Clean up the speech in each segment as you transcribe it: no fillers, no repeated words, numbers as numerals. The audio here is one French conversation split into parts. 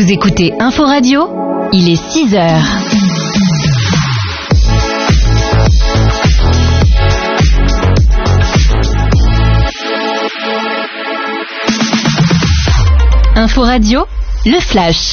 Vous écoutez Info Radio, il est 6h. Info Radio, le flash.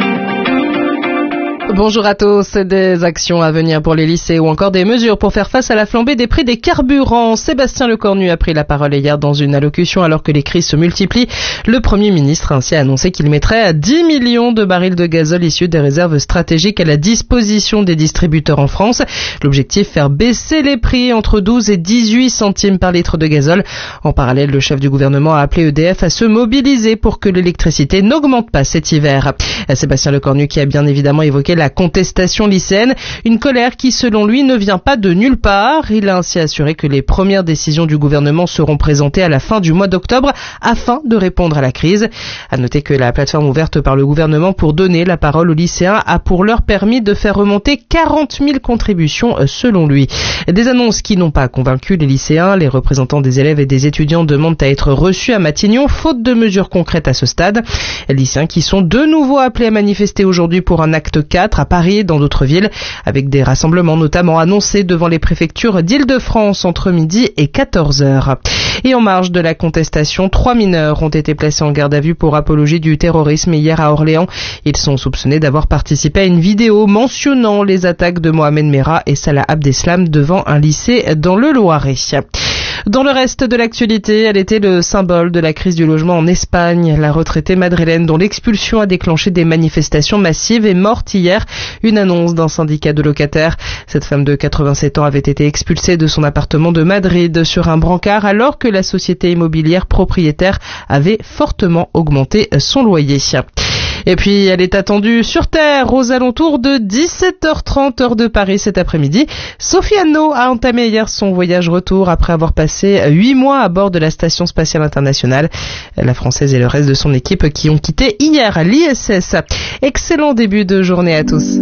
Bonjour à tous. Des actions à venir pour les lycées ou encore des mesures pour faire face à la flambée des prix des carburants. Sébastien Lecornu a pris la parole hier dans une allocution alors que les crises se multiplient. Le Premier ministre a ainsi annoncé qu'il mettrait 10 millions de barils de gazole issus des réserves stratégiques à la disposition des distributeurs en France. L'objectif, faire baisser les prix entre 12 et 18 centimes par litre de gazole. En parallèle, le chef du gouvernement a appelé EDF à se mobiliser pour que l'électricité n'augmente pas cet hiver. Sébastien Lecornu qui a bien évidemment évoqué la contestation lycéenne, une colère qui selon lui ne vient pas de nulle part. Il a ainsi assuré que les premières décisions du gouvernement seront présentées à la fin du mois d'octobre afin de répondre à la crise. À noter que la plateforme ouverte par le gouvernement pour donner la parole aux lycéens a pour l'heure permis de faire remonter 40 000 contributions selon lui. Des annonces qui n'ont pas convaincu les lycéens. Les représentants des élèves et des étudiants demandent à être reçus à Matignon faute de mesures concrètes à ce stade. Les lycéens qui sont de nouveau appelés à manifester aujourd'hui pour un acte 4 à Paris et dans d'autres villes, avec des rassemblements notamment annoncés devant les préfectures d'Île-de-France entre midi et 14h. Et en marge de la contestation, 3 mineurs ont été placés en garde à vue pour apologie du terrorisme hier à Orléans. Ils sont soupçonnés d'avoir participé à une vidéo mentionnant les attaques de Mohamed Merah et Salah Abdeslam devant un lycée dans le Loiret. Dans le reste de l'actualité, elle était le symbole de la crise du logement en Espagne. La retraitée madrilène, dont l'expulsion a déclenché des manifestations massives, est morte hier. Une annonce d'un syndicat de locataires. Cette femme de 87 ans avait été expulsée de son appartement de Madrid sur un brancard alors que la société immobilière propriétaire avait fortement augmenté son loyer. Et puis, elle est attendue sur Terre aux alentours de 17h30 heure de Paris cet après-midi. Sophie Anno a entamé hier son voyage retour après avoir passé 8 mois à bord de la Station Spatiale Internationale. La Française et le reste de son équipe qui ont quitté hier l'ISS. Excellent début de journée à tous.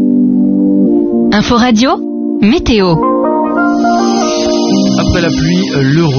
Info Radio, météo. Après la pluie, le